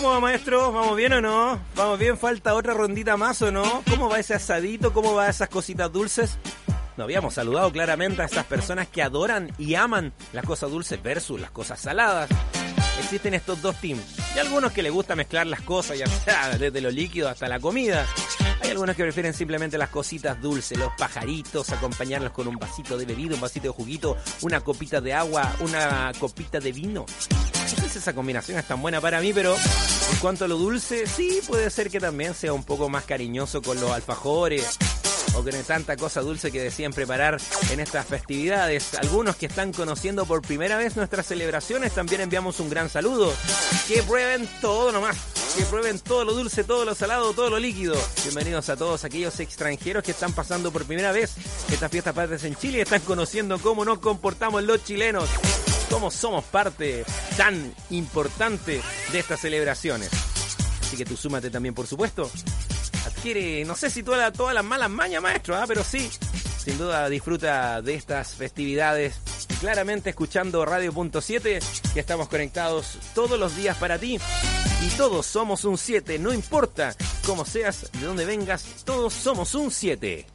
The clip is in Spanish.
¿Cómo va, maestro? ¿Vamos bien o no? ¿Vamos bien? ¿Falta otra rondita más o no? ¿Cómo va ese asadito? ¿Cómo va esas cositas dulces? Nos habíamos saludado claramente a esas personas que adoran y aman las cosas dulces versus las cosas saladas. Existen estos dos teams. Y algunos que les gusta mezclar las cosas, ya sea desde lo líquido hasta la comida. Hay algunos que prefieren simplemente las cositas dulces, los pajaritos, acompañarlos con un vasito de bebida, un vasito de juguito, una copita de agua, una copita de vino. No sé si esa combinación es tan buena para mí, pero en cuanto a lo dulce, sí puede ser que también sea un poco más cariñoso con los alfajores o con tanta cosa dulce que decían preparar en estas festividades. Algunos que están conociendo por primera vez nuestras celebraciones, también enviamos un gran saludo. Que prueben todo nomás, que prueben todo lo dulce, todo lo salado, todo lo líquido. Bienvenidos a todos aquellos extranjeros que están pasando por primera vez estas fiestas patrias en Chile y están conociendo cómo nos comportamos los chilenos, cómo somos parte tan importante de estas celebraciones. Así que tú súmate también, por supuesto. Adquiere, no sé si todas las malas mañas, maestro, pero sí, sin duda disfruta de estas festividades. Y claramente escuchando Radio.7, que estamos conectados todos los días para ti. Y todos somos un 7, no importa cómo seas, de dónde vengas, todos somos un 7.